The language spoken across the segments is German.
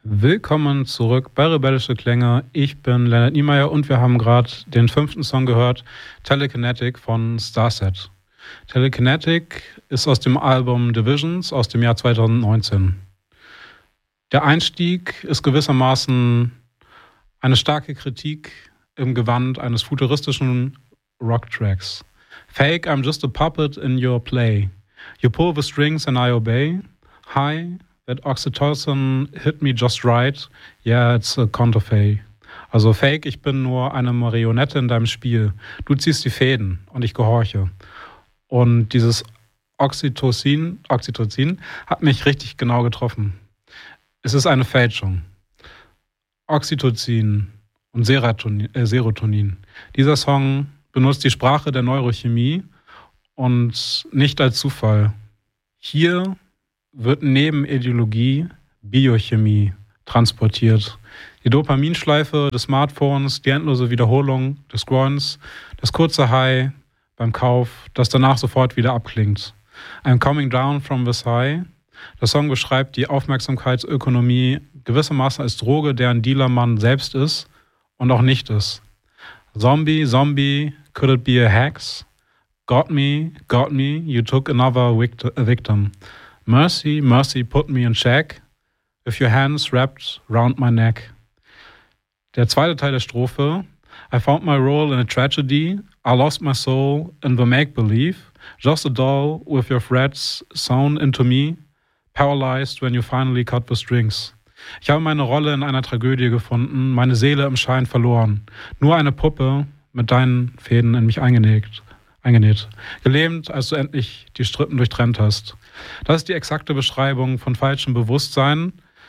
Willkommen zurück bei Rebellische Klänge. Ich bin Leonard Niemeyer und wir haben gerade den 5. Song gehört, Telekinetic von Starset. Telekinetic ist aus dem Album Divisions aus dem Jahr 2019. Der Einstieg ist gewissermaßen eine starke Kritik im Gewand eines futuristischen Rocktracks. Fake, I'm just a puppet in your play. You pull the strings and I obey. Hi, that oxytocin hit me just right. Yeah, it's a counterfeit. Also Fake, ich bin nur eine Marionette in deinem Spiel. Du ziehst die Fäden und ich gehorche. Und dieses Oxytocin hat mich richtig genau getroffen. Es ist eine Fälschung. Oxytocin und Serotonin. Dieser Song benutzt die Sprache der Neurochemie und nicht als Zufall. Hier wird neben Ideologie Biochemie transportiert. Die Dopaminschleife des Smartphones, die endlose Wiederholung des Scrollens, das kurze High beim Kauf, das danach sofort wieder abklingt. I'm coming down from this high. Der Song beschreibt die Aufmerksamkeitsökonomie gewissermaßen als Droge, deren Dealer man selbst ist und auch nicht ist. Zombie, could it be a hex? Got me, you took another victim. Mercy, put me in check, with your hands wrapped round my neck. Der zweite Teil der Strophe. I found my role in a tragedy, I lost my soul in the make-believe, just a doll with your threads sewn into me, paralyzed when you finally cut the strings. Ich habe meine Rolle in einer Tragödie gefunden, meine Seele im Schein verloren. Nur eine Puppe mit deinen Fäden in mich eingenäht. Gelähmt, als du endlich die Strippen durchtrennt hast. Das ist die exakte Beschreibung von falschem Bewusstsein.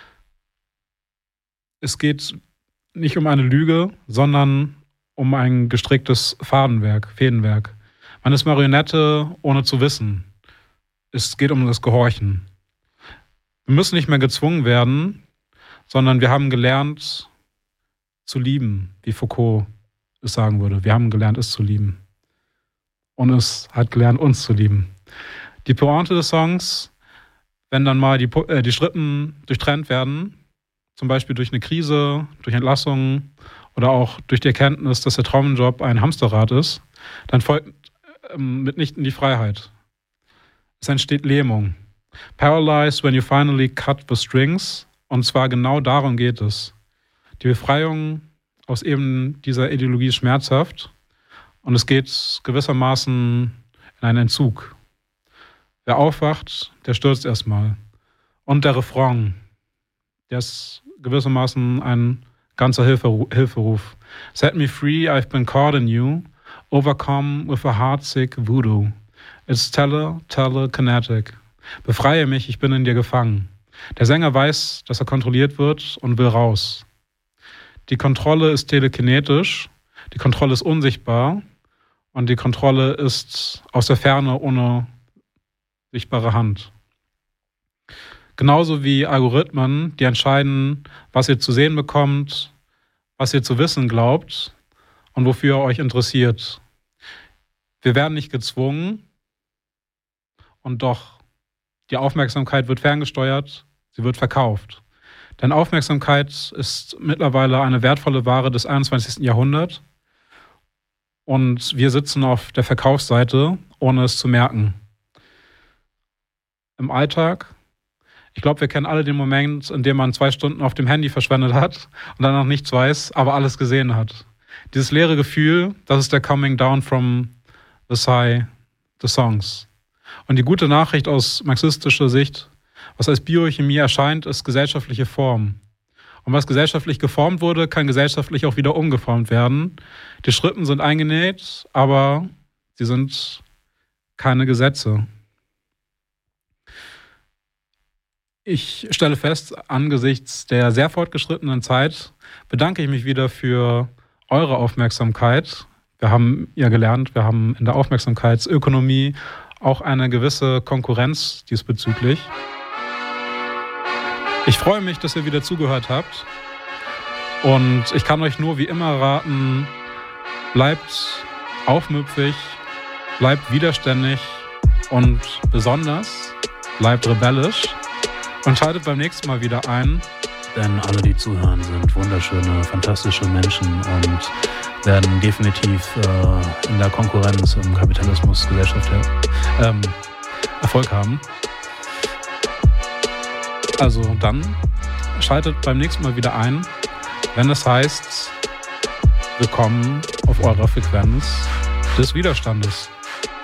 Es geht nicht um eine Lüge, sondern um ein gestricktes Fädenwerk. Man ist Marionette, ohne zu wissen. Es geht um das Gehorchen. Wir müssen nicht mehr gezwungen werden, sondern wir haben gelernt zu lieben, wie Foucault es sagen würde. Wir haben gelernt, es zu lieben. Und es hat gelernt, uns zu lieben. Die Pointe des Songs, wenn dann mal die Strippen durchtrennt werden, zum Beispiel durch eine Krise, durch Entlassung oder auch durch die Erkenntnis, dass der Traumjob ein Hamsterrad ist, dann folgt mitnichten die Freiheit. Es entsteht Lähmung. Paralyzed when you finally cut the strings. Und zwar genau darum geht es. Die Befreiung aus eben dieser Ideologie ist schmerzhaft. Und es geht gewissermaßen in einen Entzug. Wer aufwacht, der stürzt erstmal. Und der Refrain, der ist gewissermaßen ein ganzer Hilferuf. Set me free, I've been caught in you. Overcome with a heartsick voodoo. It's telekinetic. Befreie mich, ich bin in dir gefangen. Der Sänger weiß, dass er kontrolliert wird und will raus. Die Kontrolle ist telekinetisch, die Kontrolle ist unsichtbar. Und die Kontrolle ist aus der Ferne ohne sichtbare Hand. Genauso wie Algorithmen, die entscheiden, was ihr zu sehen bekommt, was ihr zu wissen glaubt und wofür ihr euch interessiert. Wir werden nicht gezwungen und doch die Aufmerksamkeit wird ferngesteuert, sie wird verkauft. Denn Aufmerksamkeit ist mittlerweile eine wertvolle Ware des 21. Jahrhunderts. Und wir sitzen auf der Verkaufsseite, ohne es zu merken. Im Alltag, ich glaube, wir kennen alle den Moment, in dem man 2 Stunden auf dem Handy verschwendet hat und dann noch nichts weiß, aber alles gesehen hat. Dieses leere Gefühl, das ist der Coming Down from the Sigh des Songs. Und die gute Nachricht aus marxistischer Sicht, was als Biochemie erscheint, ist gesellschaftliche Form. Und was gesellschaftlich geformt wurde, kann gesellschaftlich auch wieder umgeformt werden. Die Strippen sind eingenäht, aber sie sind keine Gesetze. Ich stelle fest, angesichts der sehr fortgeschrittenen Zeit bedanke ich mich wieder für eure Aufmerksamkeit. Wir haben ja gelernt, wir haben in der Aufmerksamkeitsökonomie auch eine gewisse Konkurrenz diesbezüglich. Ich freue mich, dass ihr wieder zugehört habt und ich kann euch nur wie immer raten, bleibt aufmüpfig, bleibt widerständig und besonders bleibt rebellisch und schaltet beim nächsten Mal wieder ein Denn alle, die zuhören, sind wunderschöne, fantastische Menschen und werden definitiv in der Konkurrenz im Kapitalismus Gesellschaft Erfolg haben. Also dann schaltet beim nächsten Mal wieder ein, wenn es heißt, willkommen auf eurer Frequenz des Widerstandes.